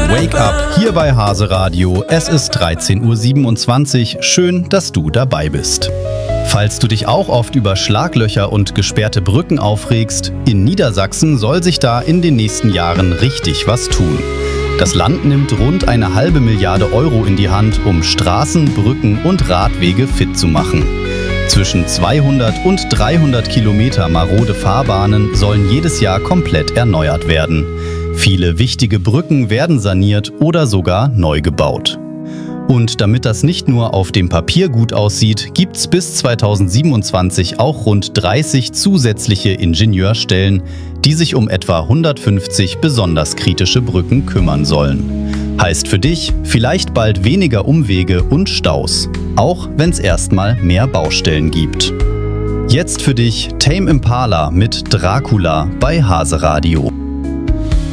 Wake up hier bei Hase Radio. Es ist 13:27 Uhr. Schön, dass du dabei bist. Falls du dich auch oft über Schlaglöcher und gesperrte Brücken aufregst, in Niedersachsen soll sich da in den nächsten Jahren richtig was tun. Das Land nimmt rund 1,5 Milliarde Euro in die Hand, um Straßen, Brücken und Radwege fit zu machen. Zwischen 200 und 300 Kilometer marode Fahrbahnen sollen jedes Jahr komplett erneuert werden. Viele wichtige Brücken werden saniert oder sogar neu gebaut. Und damit das nicht nur auf dem Papier gut aussieht, gibt's bis 2027 auch rund 30 zusätzliche Ingenieurstellen, die sich um etwa 150 besonders kritische Brücken kümmern sollen. Heißt für dich vielleicht bald weniger Umwege und Staus, auch wenn's erstmal mehr Baustellen gibt. Jetzt für dich Tame Impala mit Dracula bei Hase Radio.